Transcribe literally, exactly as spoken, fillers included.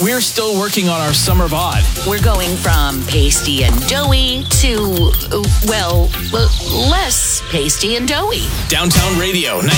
We're still working on our summer bod. We're going from pasty and doughy to, uh, well, uh, less pasty and doughy. Downtown Radio,